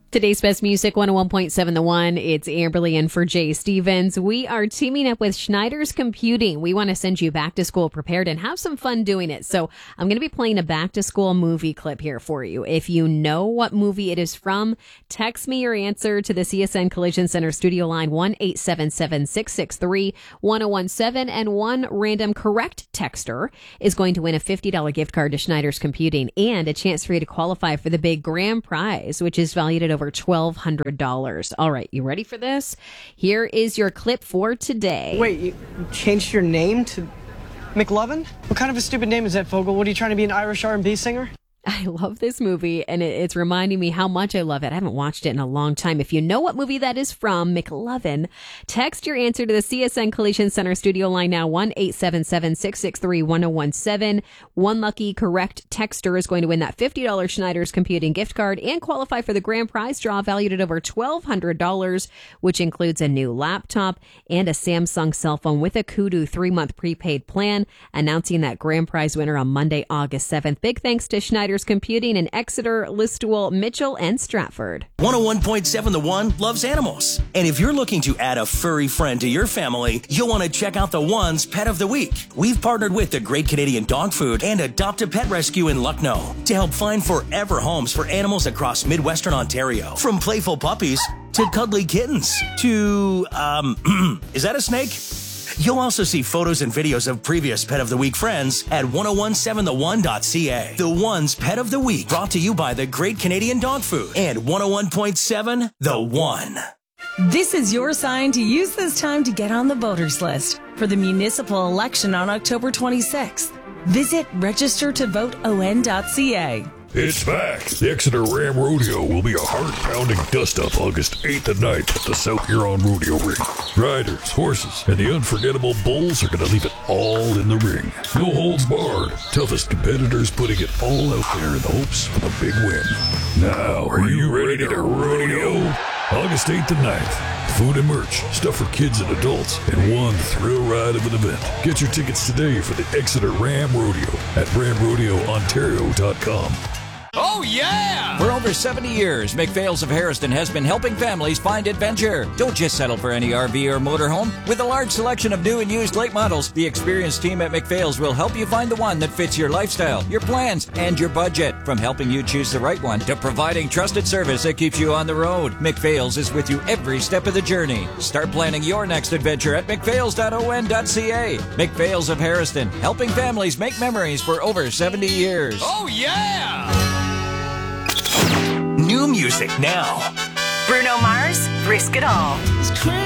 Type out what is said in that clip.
Today's best music, 101.7 The One. It's Amberly in for Jay Stevens. We are teaming up with Schneider's Computing. We want to send you back to school prepared and have some fun doing it. So I'm going to be playing a back to school movie clip here for you. If you know what movie it is from, text me your answer to the CSN Collision Center studio line 1-877-663-1017, and one random correct texter is going to win a $50 gift card to Schneider's Computing and a chance for you to qualify for the big grand prize, which is valued at over $1,200. All right, you ready for this? Here is your clip for today. Wait, you changed your name to McLovin? What kind of a stupid name is that, Fogel? What, are you trying to be an Irish R&B singer? I love this movie, and it's reminding me how much I love it. I haven't watched it in a long time. If you know what movie that is from, McLovin, text your answer to the CSN Collision Center studio line now, 1-877-663-1017. One lucky correct texter is going to win that $50 Schneider's Computing gift card and qualify for the grand prize draw valued at over $1,200, which includes a new laptop and a Samsung cell phone with a Kudu 3-month prepaid plan. Announcing that grand prize winner on Monday, August 7th. Big thanks to Schneider's Computing in Exeter, Listowel, Mitchell, and Stratford. 101.7 The One loves animals. And if you're looking to add a furry friend to your family, you'll want to check out The One's Pet of the Week. We've partnered with the Great Canadian Dog Food and Adopt a Pet Rescue in Lucknow to help find forever homes for animals across Midwestern Ontario. From playful puppies to cuddly kittens to, is that a snake? You'll also see photos and videos of previous Pet of the Week friends at 1017thone.ca. The One's Pet of the Week, brought to you by the Great Canadian Dog Food and 101.7 The One. This is your sign to use this time to get on the voters list for the municipal election on October 26th. Visit registertovoteon.ca. It's back. The Exeter Ram Rodeo will be a heart-pounding dust-up August 8th and 9th at the South Huron Rodeo Ring. Riders, horses, and the unforgettable bulls are going to leave it all in the ring. No holds barred. Toughest competitors putting it all out there in the hopes for the big win. Now, are you ready to rodeo? August 8th and 9th. Food and merch, stuff for kids and adults, and one thrill ride of an event. Get your tickets today for the Exeter Ram Rodeo at ramrodeoontario.com. Oh, yeah! For over 70 years, McPhail's of Harrison has been helping families find adventure. Don't just settle for any RV or motorhome. With a large selection of new and used late models, the experienced team at McPhail's will help you find the one that fits your lifestyle, your plans, and your budget. From helping you choose the right one to providing trusted service that keeps you on the road, McPhail's is with you every step of the journey. Start planning your next adventure at mcphails.on.ca. McPhail's of Harrison, helping families make memories for over 70 years. Oh, yeah! New music now. Bruno Mars, Risk It All.